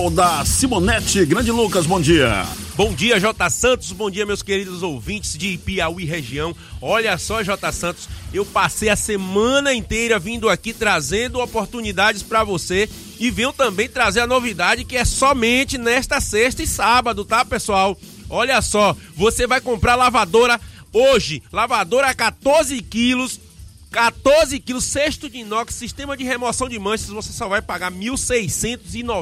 Da Simonete, grande Lucas, bom dia. Bom dia, J. Santos, bom dia, meus queridos ouvintes de Piauí região. Olha só, J. Santos, eu passei a semana inteira vindo aqui trazendo oportunidades para você e venho também trazer a novidade que é somente nesta sexta e sábado, tá, pessoal? Olha só, você vai comprar lavadora hoje, lavadora 14 quilos, cesto de inox, sistema de remoção de manchas, você só vai pagar R$ 1.690.